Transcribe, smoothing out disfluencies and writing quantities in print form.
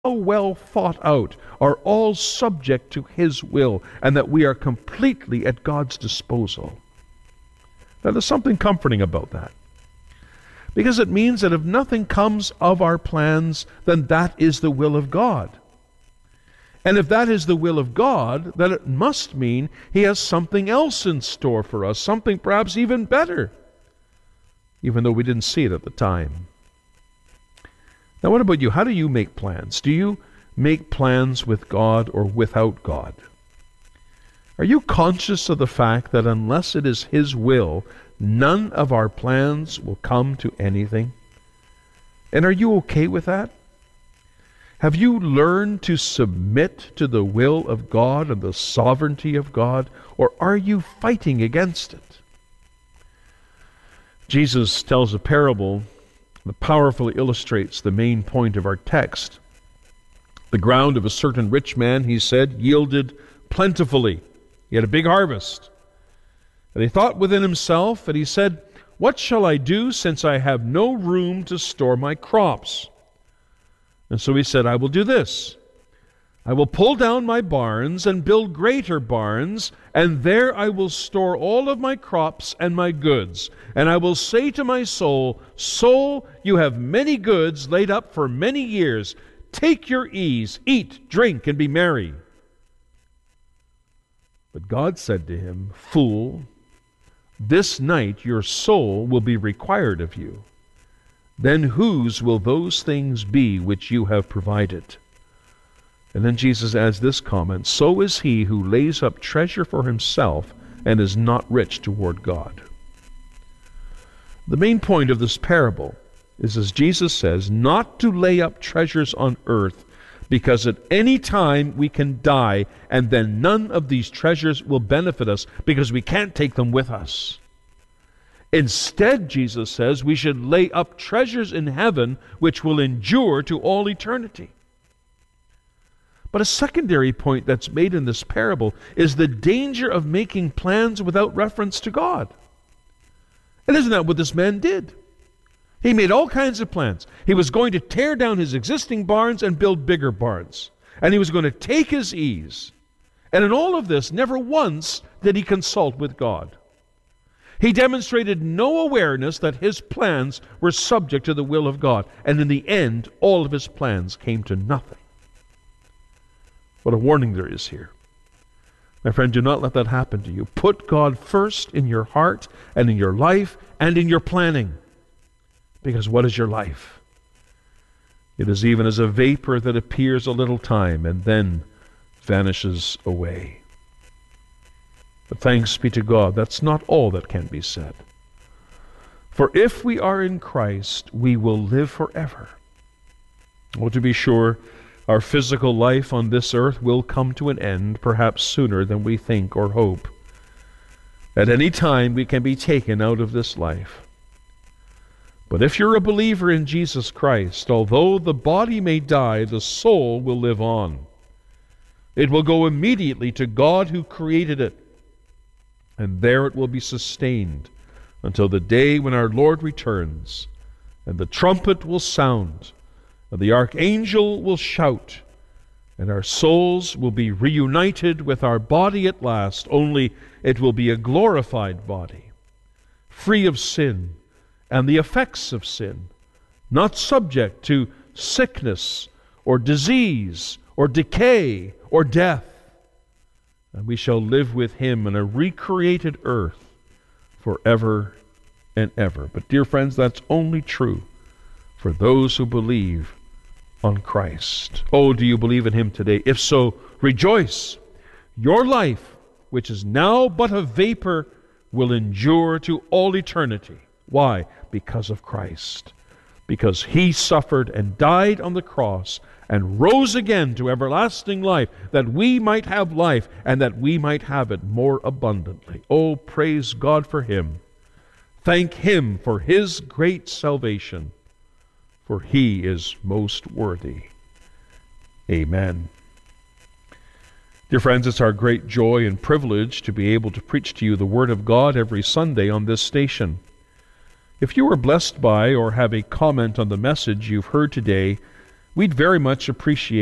well thought out, are all subject to His will, and that we are completely at God's disposal. Now, there's something comforting about that, because it means that if nothing comes of our plans, then that is the will of God. And if that is the will of God, then it must mean He has something else in store for us, something perhaps even better, even though we didn't see it at the time. Now, what about you? How do you make plans? Do you make plans with God or without God? Are you conscious of the fact that unless it is His will, none of our plans will come to anything? And are you okay with that? Have you learned to submit to the will of God and the sovereignty of God, or are you fighting against it? Jesus tells a parable that powerfully illustrates the main point of our text. The ground of a certain rich man, he said, yielded plentifully. He had a big harvest. And he thought within himself, and he said, "What shall I do, since I have no room to store my crops?" And so he said, "I will do this. I will pull down my barns and build greater barns, and there I will store all of my crops and my goods. And I will say to my soul, Soul, you have many goods laid up for many years. Take your ease, eat, drink, and be merry." But God said to him, "Fool, this night your soul will be required of you. Then whose will those things be which you have provided?" And then Jesus adds this comment, "So is he who lays up treasure for himself and is not rich toward God." The main point of this parable is, as Jesus says, not to lay up treasures on earth, because at any time we can die, and then none of these treasures will benefit us because we can't take them with us. Instead, Jesus says, we should lay up treasures in heaven which will endure to all eternity. But a secondary point that's made in this parable is the danger of making plans without reference to God. And isn't that what this man did? He made all kinds of plans. He was going to tear down his existing barns and build bigger barns. And he was going to take his ease. And in all of this, never once did he consult with God. He demonstrated no awareness that his plans were subject to the will of God. And in the end, all of his plans came to nothing. What a warning there is here. My friend, do not let that happen to you. Put God first in your heart and in your life and in your planning. Because what is your life? It is even as a vapor that appears a little time and then vanishes away. But thanks be to God, that's not all that can be said. For if we are in Christ, we will live forever. Oh, to be sure, our physical life on this earth will come to an end, perhaps sooner than we think or hope. At any time we can be taken out of this life. But if you're a believer in Jesus Christ, although the body may die, the soul will live on. It will go immediately to God who created it, and there it will be sustained until the day when our Lord returns, and the trumpet will sound, and the archangel will shout, and our souls will be reunited with our body at last, only it will be a glorified body, free of sin and the effects of sin, not subject to sickness or disease or decay or death. And we shall live with Him in a recreated earth forever and ever. But dear friends, that's only true for those who believe on Christ. Oh, do you believe in Him today? If so, rejoice. Your life, which is now but a vapor, will endure to all eternity. Why? Because of Christ. Because He suffered and died on the cross and rose again to everlasting life, that we might have life and that we might have it more abundantly. Oh, praise God for Him. Thank Him for His great salvation, for He is most worthy. Amen. Dear friends, it's our great joy and privilege to be able to preach to you the Word of God every Sunday on this station. If you were blessed by or have a comment on the message you've heard today, we'd very much appreciate